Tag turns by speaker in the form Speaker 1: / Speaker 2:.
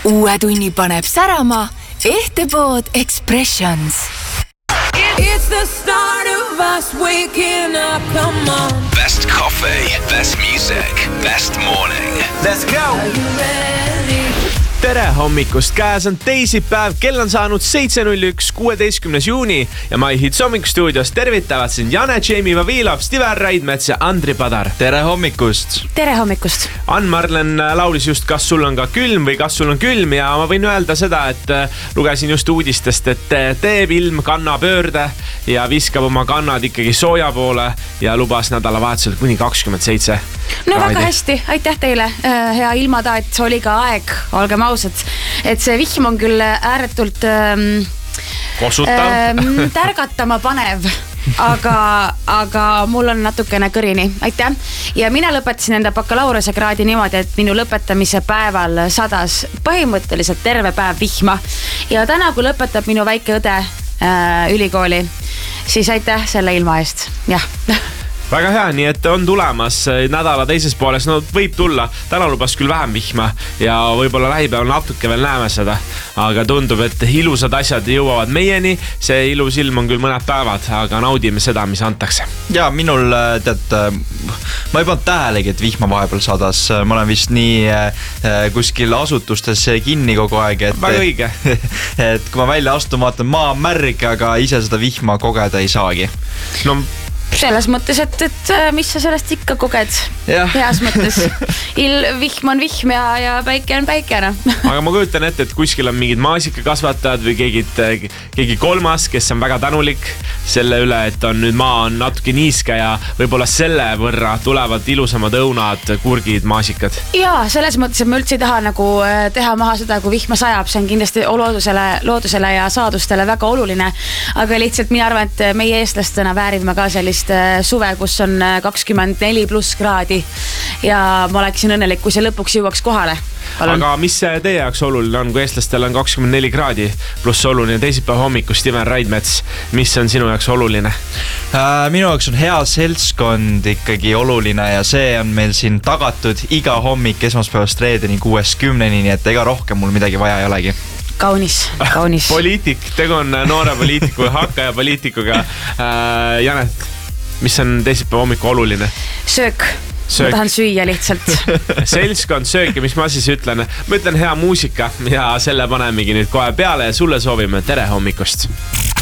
Speaker 1: Uue tunni paneb särama Ehtepood Expressions.
Speaker 2: It's the start of us waking up, come on.
Speaker 3: Best coffee, best music, best morning. Let's go!
Speaker 2: Are you ready?
Speaker 4: Tere hommikust, käes on teisipäev, kell on saanud 7.01, 16. juuni ja My Hits hommikustuudios tervitavad sind Jane, Jamie Vavilov, Steven Raidmets ja Andri Padar.
Speaker 5: Tere hommikust!
Speaker 6: Tere hommikust!
Speaker 4: Ann-Marlen laulis just Kas sul on ka külm või kas sul on külm ja ma võin öelda seda, et lugesin just uudistest, et teeb ilm kannapöörde ja viskab oma kannad ikkagi sooja poole ja lubas nädalavahetusel kuni 27
Speaker 6: No
Speaker 4: kraadi.
Speaker 6: Väga hästi, aitäh teile, hea ilmataat, oli ka aeg, olgem ausad, et see vihm on küll ääretult
Speaker 4: Kosutav
Speaker 6: tärgatama panev, aga mul on natukene kõrini, aitäh. Ja mina lõpetasin enda bakalaureuse kraadi niimoodi, et minu lõpetamise päeval sadas põhimõtteliselt terve päev vihma. Ja täna, kui lõpetab minu väike õde ülikooli, siis aitäh selle ilma eest, jah.
Speaker 4: Väga hea, nii et on tulemas nädala teises pooles, no võib tulla. Täna lubas küll vähem vihma ja võib-olla lähipäeval natuke veel näeme seda. Aga tundub, et ilusad asjad jõuavad meieni. See ilus ilm on küll mõned päevad, aga naudime seda, mis antakse.
Speaker 5: Ja minul, ma ei pannud tähelegi, et vihma vahepeal sadas. Ma olen vist nii kuskil asutustes kinni kogu aeg.
Speaker 4: Väga õige.
Speaker 5: Et kui ma välja astun, vaatan maa märg, aga ise seda vihma kogeda ei saagi.
Speaker 4: No
Speaker 6: selles mõttes, et mis sa sellest ikka koged heas mõttes. Vihm on vihm ja päike on päikene.
Speaker 4: Aga ma kujutan ette, et kuskil on mingid maasikakasvatajad või keegi kolmas, kes on väga tänulik selle üle, et on nüüd maa on natuke niiske ja võib-olla selle võrra tulevad ilusamad õunad, kurgid, maasikad. Jaa,
Speaker 6: selles mõttes, et ma üldse ei taha nagu teha maha seda, kui vihma sajab. See on kindlasti loodusele ja saadustele väga oluline. Aga lihtsalt mina arvan, et meie eestlastena väärime ka sellist suve, kus on 24+ kraadi ja ma oleksin õnnelik, kui see lõpuks jõuaks kohale. Palun.
Speaker 4: Aga mis teie jaoks oluline on, kui eestlastel on 24 kraadi pluss oluline teisipäeva hommiku Steven Raidmets, mis on sinu jaoks oluline?
Speaker 5: Minu jaoks on hea seltskond ikkagi oluline ja see on meil siin tagatud iga hommik esmaspäevast reedeni 6-10, nii et ega rohkem mul midagi vaja ei olegi.
Speaker 6: Kaunis.
Speaker 4: Poliitik, tegu on noore poliitiku, hakkaja poliitikuga. Janet, mis on teisipäeva hommiku oluline?
Speaker 6: Söök. Ma tahan süüa lihtsalt.
Speaker 4: Seltskond, söök ja mis ma siis ütlen? Ma ütlen hea muusika ja selle panemegi nüüd kohe peale ja sulle soovime tere hommikust.